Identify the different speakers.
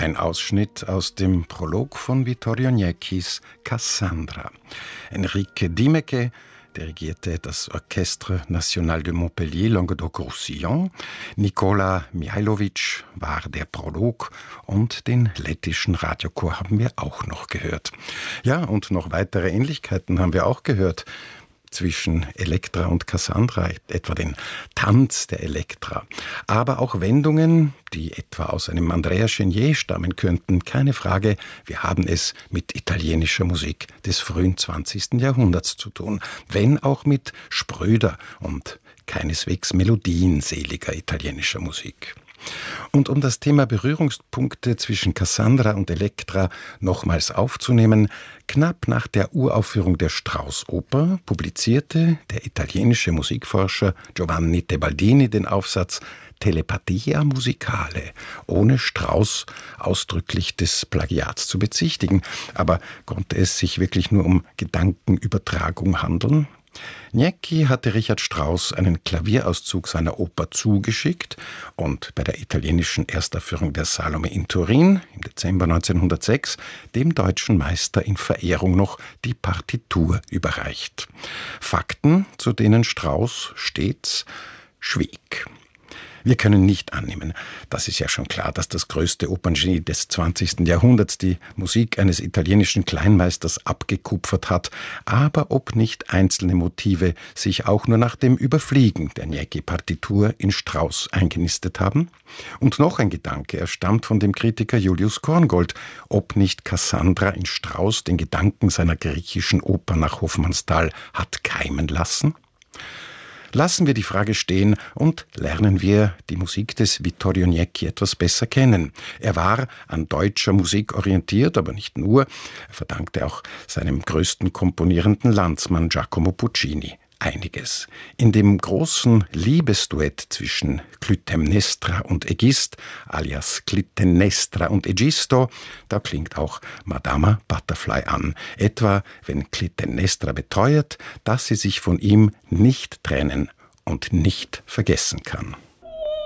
Speaker 1: Ein Ausschnitt aus dem Prolog von Vittorio Nieckis Cassandra. Enrique Dimeke dirigierte das Orchestre National de Montpellier Languedoc-Roussillon. Nikola Mihailovic war der Prolog und den lettischen Radiochor haben wir auch noch gehört. Ja, und noch weitere Ähnlichkeiten haben wir auch gehört zwischen Elektra und Cassandra, etwa den Tanz der Elektra. Aber auch Wendungen, die etwa aus einem Andrea Chenier stammen könnten. Keine Frage, wir haben es mit italienischer Musik des frühen 20. Jahrhunderts zu tun. Wenn auch mit spröder und keineswegs melodienseliger italienischer Musik. Und um das Thema Berührungspunkte zwischen Cassandra und Elektra nochmals aufzunehmen, knapp nach der Uraufführung der Strauss-Oper publizierte der italienische Musikforscher Giovanni Tebaldini den Aufsatz Telepathia musicale, ohne Strauss ausdrücklich des Plagiats zu bezichtigen. Aber konnte es sich wirklich nur um Gedankenübertragung handeln? Niecki hatte Richard Strauss einen Klavierauszug seiner Oper zugeschickt und bei der italienischen Erstaufführung der Salome in Turin im Dezember 1906 dem deutschen Meister in Verehrung noch die Partitur überreicht. Fakten, zu denen Strauss stets schwieg. Wir können nicht annehmen, das ist ja schon klar, dass das größte Operngenie des 20. Jahrhunderts die Musik eines italienischen Kleinmeisters abgekupfert hat, aber ob nicht einzelne Motive sich auch nur nach dem Überfliegen der Niecki-Partitur in Strauss eingenistet haben? Und noch ein Gedanke, er stammt von dem Kritiker Julius Korngold, ob nicht Cassandra in Strauss den Gedanken seiner griechischen Oper nach Hofmannsthal hat keimen lassen? Lassen wir die Frage stehen und lernen wir die Musik des Vittorio Niecki etwas besser kennen. Er war an deutscher Musik orientiert, aber nicht nur. Er verdankte auch seinem größten komponierenden Landsmann Giacomo Puccini einiges. In dem großen Liebesduett zwischen Clytemnestra und Aegist, alias Clytemnestra und Egisto, da klingt auch Madama Butterfly an. Etwa, wenn Clytemnestra beteuert, dass sie sich von ihm nicht trennen und nicht vergessen kann.